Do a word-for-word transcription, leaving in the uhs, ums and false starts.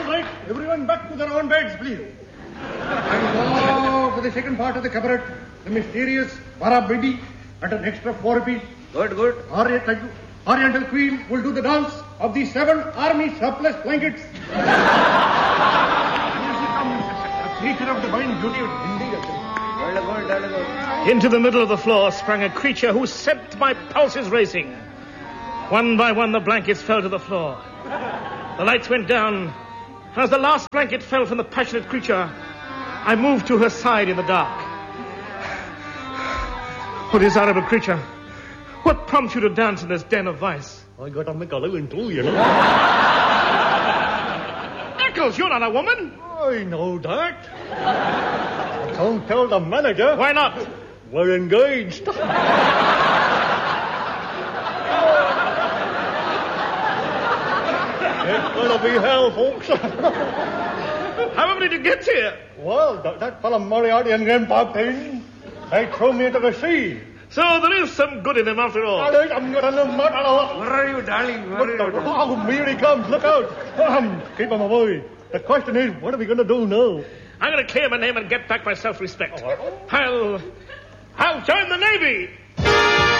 All right, everyone back to their own beds, please. And now for the second part of the cabaret, the mysterious Bara Bibi at an extra four rupees. Good, good. Orient, thank you. Oriental Queen will do the dance of the seven army surplus blankets. Here she comes, a creature of divine beauty and Hindi. Good, good, good. Into the middle of the floor sprang a creature who sent my pulses racing. One by one, the blankets fell to the floor. The lights went down. As the last blanket fell from the passionate creature, I moved to her side in the dark. Oh, desirable creature, what prompts you to dance in this den of vice? I got to make a living too, you know. Eccles, you're not a woman. I know that. Don't tell the manager. Why not? We're engaged. It's gonna be hell, folks. How did you get here? Well, that, that fellow Moriarty and Grandpa Payne, they threw me into the sea. So there is some good in him after all. I'm gonna know what. Where are you, darling? Where are you? Oh, here he comes. Look out. Um, keep him away. The question is, what are we gonna do now? I'm gonna clear my name and get back my self-respect. I'll... I'll join the Navy.